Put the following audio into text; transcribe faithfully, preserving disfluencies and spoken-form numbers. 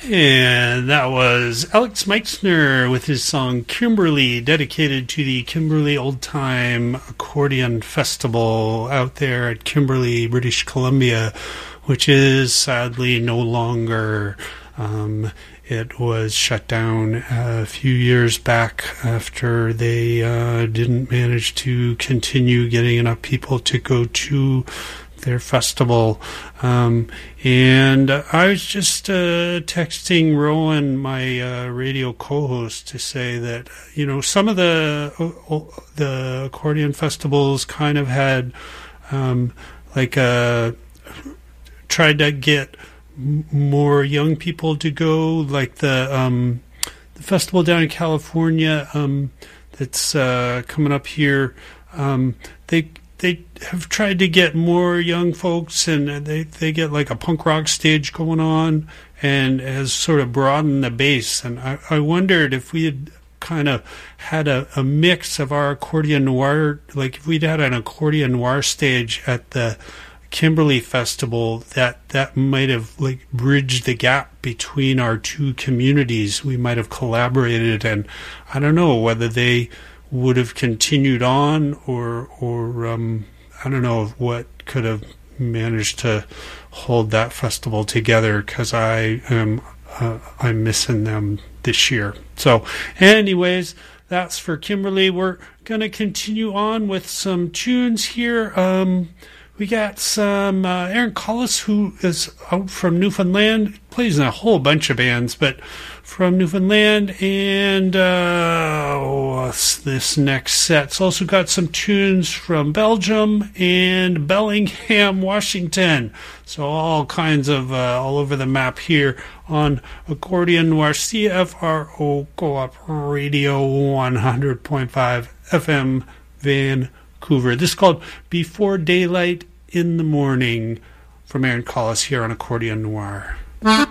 And that was Alex Meixner with his song Kimberly, dedicated to the Kimberley Old Time Accordion Festival out there at Kimberley, British Columbia, which is sadly no longer. Um, it was shut down a few years back after they uh, didn't manage to continue getting enough people to go to their festival. Um, and I was just uh, texting Rowan, my uh, radio co-host, to say that, you know, some of the uh, the accordion festivals kind of had um, like uh, tried to get m- more young people to go, like the um, the festival down in California um, that's uh, coming up here. Um, they They have tried to get more young folks, and they, they get like a punk rock stage going on, and has sort of broadened the base. And I, I wondered if we had kind of had a, a mix of our accordion noir, like if we'd had an accordion noir stage at the Kimberley Festival, that that might have like bridged the gap between our two communities. We might have collaborated, and I don't know whether they would have continued on, or or um, I don't know what could have managed to hold that festival together, because I am uh, I'm missing them this year. So, anyways, that's for Kimberley. We're gonna continue on with some tunes here. Um, we got some uh, Aaron Collis, who is out from Newfoundland, plays in a whole bunch of bands, but from Newfoundland, and uh, what's this next set's also got some tunes from Belgium and Bellingham, Washington. So all kinds of, uh, all over the map here on Accordion Noir, C F R O Co-op Radio, one hundred point five F M, Vancouver. This is called Before Daylight in the Morning from Aaron Collis here on Accordion Noir.